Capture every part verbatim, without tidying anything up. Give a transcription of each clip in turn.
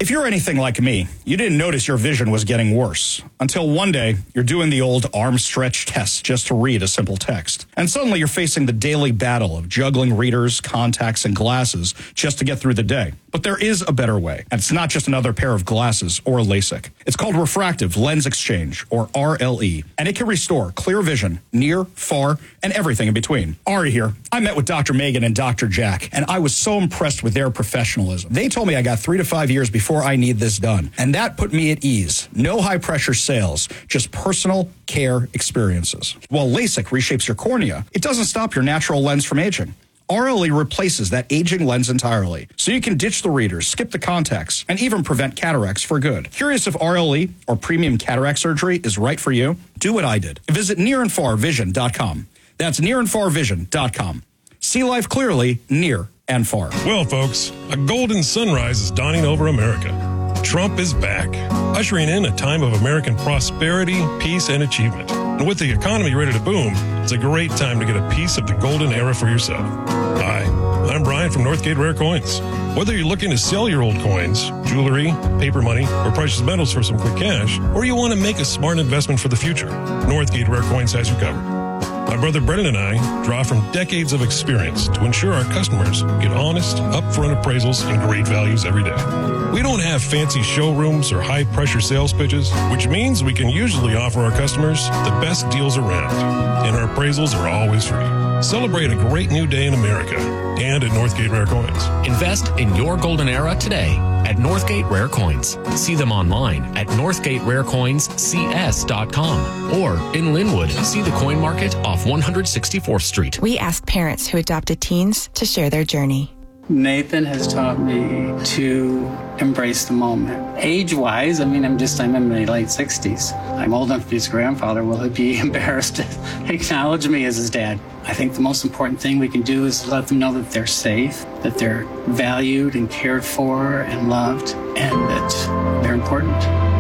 If you're anything like me, you didn't notice your vision was getting worse until one day you're doing the old arm stretch test just to read a simple text. And suddenly you're facing the daily battle of juggling readers, contacts, and glasses just to get through the day. But there is a better way, and it's not just another pair of glasses or LASIK. It's called refractive lens exchange, or R L E, and it can restore clear vision near, far, and everything in between. Ari here. I met with Doctor Megan and Doctor Jack, and I was so impressed with their professionalism. They told me I got three to five years before I need this done, and that put me at ease. No high-pressure sales, just personal care experiences. While LASIK reshapes your cornea, it doesn't stop your natural lens from aging. R L E replaces that aging lens entirely, so you can ditch the readers, skip the contacts, and even prevent cataracts for good. Curious if R L E or premium cataract surgery is right for you? Do what I did. Visit near and far vision dot com. That's near and far vision dot com. See life clearly, near and far. Well, folks, a golden sunrise is dawning over America. Trump is back, ushering in a time of American prosperity, peace, and achievement. And with the economy ready to boom, it's a great time to get a piece of the golden era for yourself. Hi, I'm Brian from Northgate Rare Coins. Whether you're looking to sell your old coins, jewelry, paper money, or precious metals for some quick cash, or you want to make a smart investment for the future, Northgate Rare Coins has you covered. My brother Brendan and I draw from decades of experience to ensure our customers get honest, upfront appraisals and great values every day. We don't have fancy showrooms or high-pressure sales pitches, which means we can usually offer our customers the best deals around, and our appraisals are always free. Celebrate a great new day in America and at Northgate Rare Coins. Invest in your golden era today at Northgate Rare Coins. See them online at northgate rare coins c s dot com or in Linwood, see the coin market off one hundred sixty-fourth Street. We ask parents who adopted teens to share their journey. Nathan has taught me to embrace the moment. Age-wise, I mean, I'm just, I'm in my late sixties. I'm old enough to be his grandfather. Will he be embarrassed to acknowledge me as his dad? I think the most important thing we can do is let them know that they're safe, that they're valued and cared for and loved, and that they're important.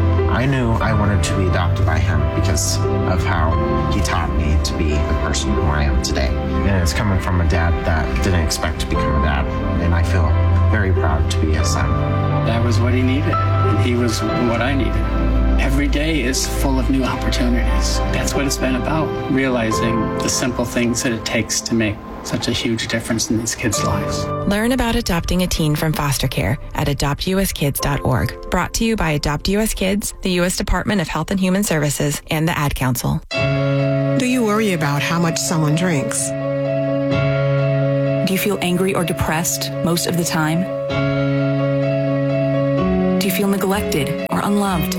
I knew I wanted to be adopted by him because of how he taught me to be the person who I am today. And it's coming from a dad that didn't expect to become a dad, and I feel very proud to be his son. That was what he needed, and he was what I needed. Every day is full of new opportunities. That's what it's been about, realizing the simple things that it takes to make such a huge difference in these kids' lives. Learn about adopting a teen from foster care at adopt u s kids dot org. Brought to you by Adopt U S Kids, the U S Department of Health and Human Services, and the Ad Council. Do you worry about how much someone drinks? Do you feel angry or depressed most of the time? Do you feel neglected or unloved?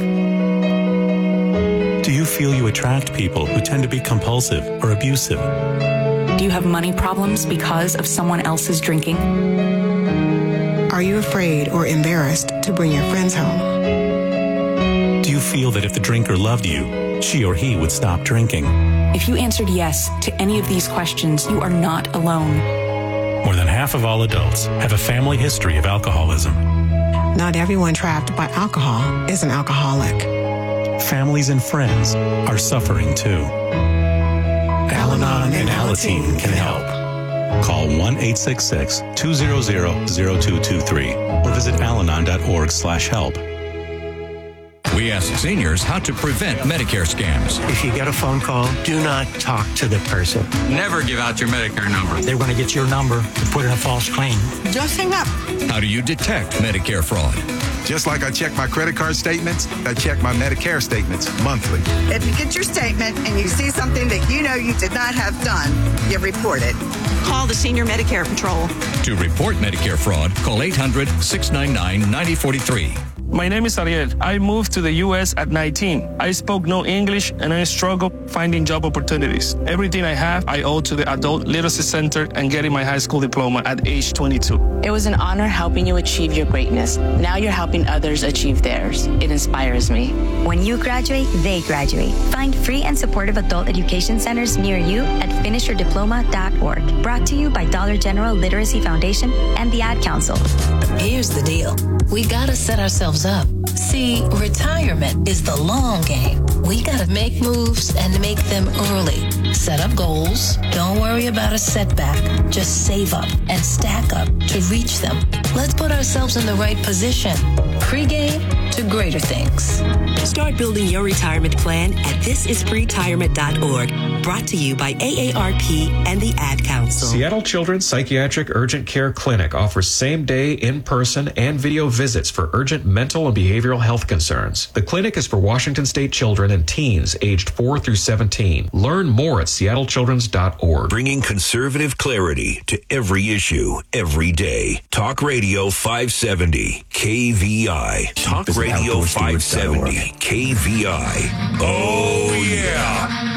Do you feel you attract people who tend to be compulsive or abusive? Do you have money problems because of someone else's drinking? Are you afraid or embarrassed to bring your friends home? Do you feel that if the drinker loved you, she or he would stop drinking? If you answered yes to any of these questions, you are not alone. More than half of all adults have a family history of alcoholism. Not everyone trapped by alcohol is an alcoholic. Families and friends are suffering too. Al-Anon and Alateen can help. Call one eight six six, two zero zero, zero two two three or visit alanon dot org slash help. We ask seniors how to prevent Medicare scams. If you get a phone call, do not talk to the person. Never give out your Medicare number. They're going to get your number and put in a false claim. Just hang up. How do you detect Medicare fraud? Just like I check my credit card statements, I check my Medicare statements monthly. If you get your statement and you see something that you know you did not have done, you report it. Call the Senior Medicare Patrol. To report Medicare fraud, call eight hundred, six nine nine, nine zero four three. My name is Ariel. I moved to the U S at nineteen. I spoke no English and I struggled finding job opportunities. Everything I have, I owe to the Adult Literacy Center and getting my high school diploma at age twenty-two. It was an honor helping you achieve your greatness. Now you're helping others achieve theirs. It inspires me. When you graduate, they graduate. Find free and supportive adult education centers near you at finish your diploma dot org. Brought to you by Dollar General Literacy Foundation and the Ad Council. Here's the deal. We gotta set ourselves up. See, retirement is the long game. We gotta make moves and make them early. Set up goals. Don't worry about a setback. Just save up and stack up to reach them. Let's put ourselves in the right position. Pre-game to greater things. Start building your retirement plan at this is pretirement dot org. Brought to you by A A R P and the Ad Council. Seattle Children's Psychiatric Urgent Care Clinic offers same-day, in-person, and video visits for urgent mental and behavioral health concerns. The clinic is for Washington State children and teens aged four through seventeen. Learn more at seattle children's dot org. Bringing conservative clarity to every issue, every day. Talk Radio five seventy, K V I. Talk Radio five seventy, K V I. Oh, yeah.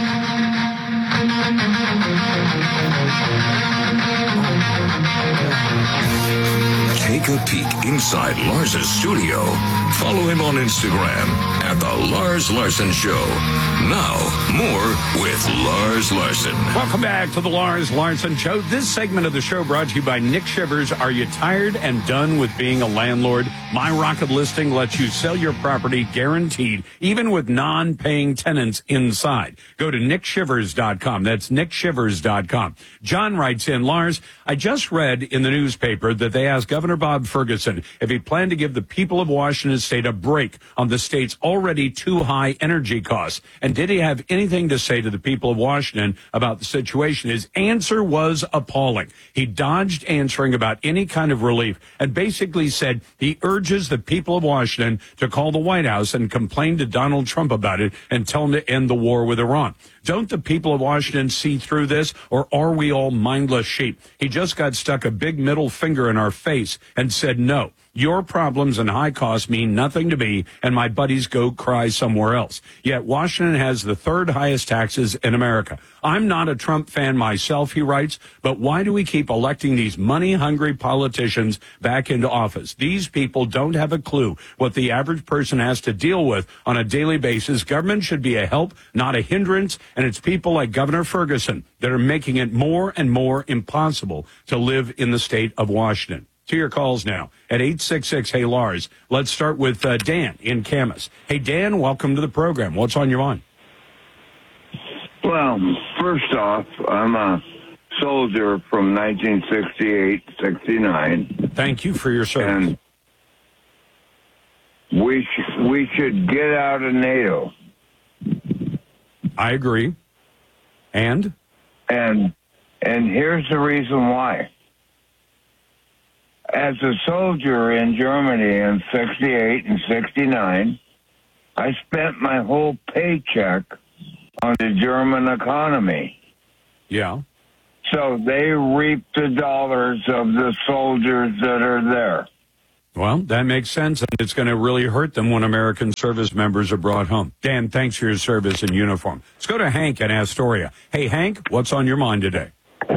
Take a peek inside Lars's studio. Follow him on Instagram at The Lars Larson Show. Now, more with Lars Larson. Welcome back to The Lars Larson Show. This segment of the show brought to you by Nick Shivers. Are you tired and done with being a landlord? My Rocket Listing lets you sell your property guaranteed, even with non-paying tenants inside. Go to nick shivers dot com. That's nick shivers dot com. John writes in, Lars, I just read in the newspaper that they asked Governor Bob Ferguson if he planned to give the people of Washington State a break on the state's already too high energy costs. And did he have anything to say to the people of Washington about the situation? His answer was appalling. He dodged answering about any kind of relief and basically said he urges the people of Washington to call the White House and complain to Donald Trump about it and tell him to end the war with Iran. Don't the people of Washington see through this, or are we all mindless sheep? He just got stuck a big middle finger in our face and said, no, your problems and high costs mean nothing to me, and my buddies go cry somewhere else. Yet Washington has the third highest taxes in America. I'm not a Trump fan myself, he writes, but why do we keep electing these money-hungry politicians back into office? These people don't have a clue what the average person has to deal with on a daily basis. Government should be a help, not a hindrance, and it's people like Governor Ferguson that are making it more and more impossible to live in the state of Washington. To your calls now at eight six six, hey, Lars. Let's start with uh, Dan in Camas. Hey, Dan, welcome to the program. What's on your mind? Well, first off, I'm a soldier from nineteen sixty-eight, sixty-nine. Thank you for your service. And we, sh- we should get out of NATO. I agree. And? And and here's the reason why. As a soldier in Germany in sixty-eight and sixty-nine, I spent my whole paycheck on the German economy. Yeah. So they reap the dollars of the soldiers that are there. Well, that makes sense, and it's going to really hurt them when American service members are brought home. Dan, thanks for your service in uniform. Let's go to Hank in Astoria. Hey, Hank, what's on your mind today?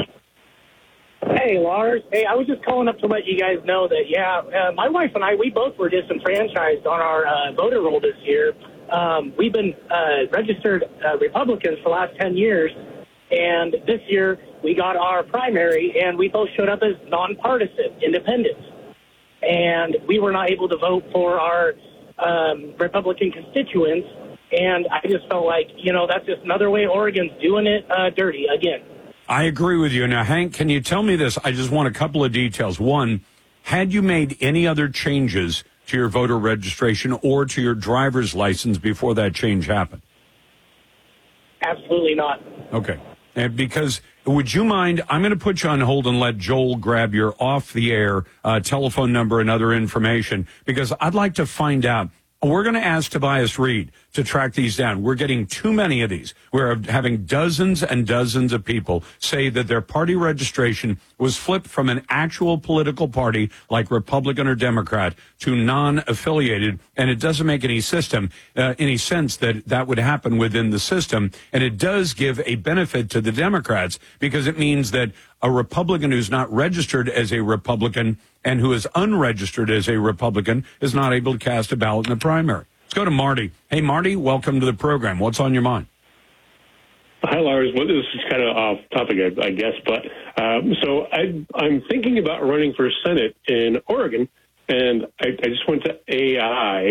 Hey, Lars. Hey, I was just calling up to let you guys know that, yeah, uh, my wife and I, we both were disenfranchised on our uh, voter roll this year. Um, we've been uh, registered uh, Republicans for the last ten years, and this year we got our primary, and we both showed up as nonpartisan independents. And we were not able to vote for our um, Republican constituents, and I just felt like, you know, that's just another way Oregon's doing it uh, dirty again. I agree with you. Now, Hank, can you tell me this? I just want a couple of details. One, had you made any other changes to your voter registration or to your driver's license before that change happened? Absolutely not. Okay. And because, would you mind, I'm going to put you on hold and let Joel grab your off-the-air uh, telephone number and other information, because I'd like to find out. We're going to ask Tobias Reed to track these down. We're getting too many of these. We're having dozens and dozens of people say that their party registration was flipped from an actual political party like Republican or Democrat to non-affiliated, and it doesn't make any system, uh, any sense that that would happen within the system. And it does give a benefit to the Democrats because it means that a Republican who's not registered as a Republican and who is unregistered as a Republican is not able to cast a ballot in the primary. Let's go to Marty. Hey, Marty, welcome to the program. What's on your mind? Hi, Lars. Well, this is kind of off topic, I, I guess, but um, so I, I'm thinking about running for Senate in Oregon, and I, I just went to A I,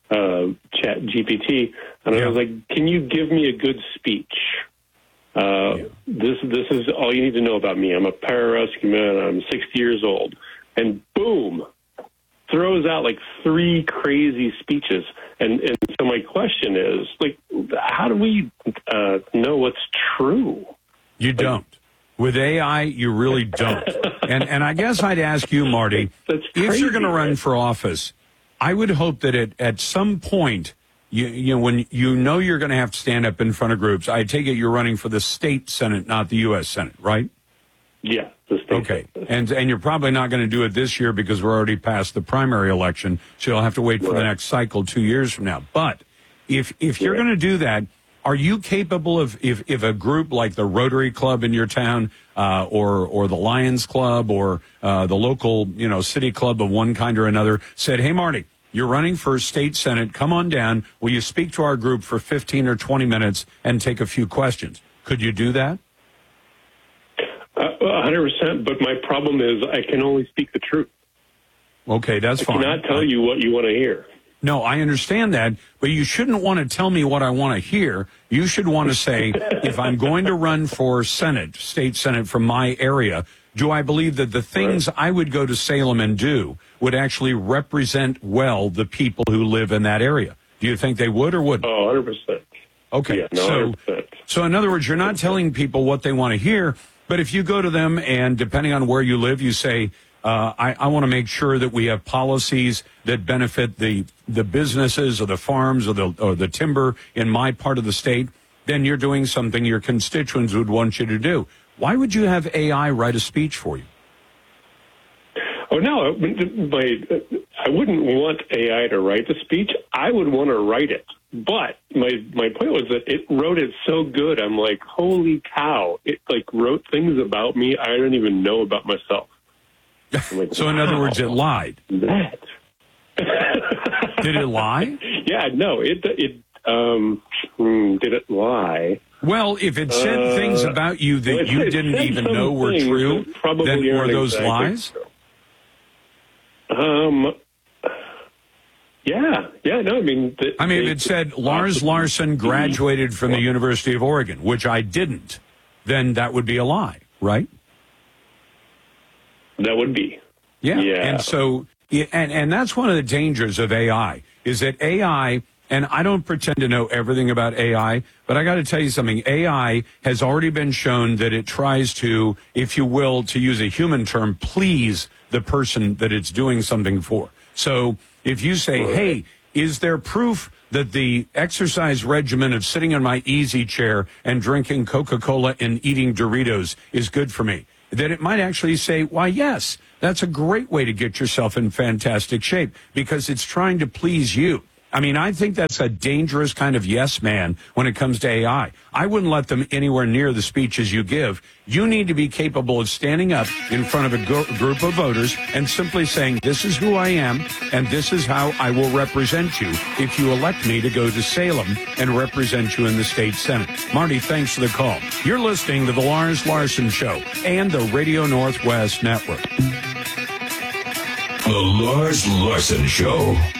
uh, Chat G P T, and yeah. I was like, "Can you give me a good speech? Uh, yeah. This this is all you need to know about me. I'm a pararescue man. I'm sixty years old." And boom, throws out like three crazy speeches. And, and so my question is, like, how do we uh, know what's true? You don't. With A I, you really don't. and and I guess I'd ask you, Marty, That's if crazy, you're going to run right? for office, I would hope that at, at some point, you, you know, when you know you're going to have to stand up in front of groups, I take it you're running for the state Senate, not the U S Senate, right? Yeah. The state okay. Senate. And and you're probably not going to do it this year because we're already past the primary election, so you'll have to wait for right. the next cycle two years from now. But if if you're yeah. going to do that, are you capable of, if, if a group like the Rotary Club in your town uh, or or the Lions Club or uh, the local, you know, city club of one kind or another said, "Hey, Marty, you're running for state Senate. Come on down. Will you speak to our group for fifteen or twenty minutes and take a few questions?" Could you do that? Uh, one hundred percent, but my problem is I can only speak the truth. Okay, that's I fine. I cannot tell you what you want to hear. No, I understand that, but you shouldn't want to tell me what I want to hear. You should want to say, if I'm going to run for Senate, state Senate from my area, do I believe that the things right. I would go to Salem and do would actually represent well the people who live in that area? Do you think they would or wouldn't? Oh, one hundred percent. Okay, yeah, no, so, one hundred percent. So in other words, you're not telling people what they want to hear, but if you go to them and depending on where you live, you say, uh, I, I want to make sure that we have policies that benefit the the businesses or the farms or the or the timber in my part of the state, then you're doing something your constituents would want you to do. Why would you have A I write a speech for you? Oh, no, my, I wouldn't want A I to write the speech. I would want to write it. But my my point was that it wrote it so good. I'm like, holy cow. It like wrote things about me I don't even know about myself. Like, so in wow, other words, it lied. That. Did it lie? Yeah, no, it, it, um, did it lie? Well, if it said uh, things about you that well, you it didn't even know were things true, that probably then were aren't those exactly lies? true. Um, yeah, yeah, no, I mean... The, I mean, they, if it said Lars Larson graduated from the University of Oregon, which I didn't, then that would be a lie, right? That would be. Yeah. yeah. And so, and, and that's one of the dangers of A I, is that A I, and I don't pretend to know everything about A I, but I got to tell you something. A I has already been shown that it tries to, if you will, to use a human term, please the person that it's doing something for. So if you say, hey, is there proof that the exercise regimen of sitting in my easy chair and drinking Coca-Cola and eating Doritos is good for me? That it might actually say, why, yes, that's a great way to get yourself in fantastic shape because it's trying to please you. I mean, I think that's a dangerous kind of yes man when it comes to A I. I wouldn't let them anywhere near the speeches you give. You need to be capable of standing up in front of a go- group of voters and simply saying, this is who I am and this is how I will represent you if you elect me to go to Salem and represent you in the state Senate. Marty, thanks for the call. You're listening to The Lars Larson Show and the Radio Northwest Network. The Lars Larson Show.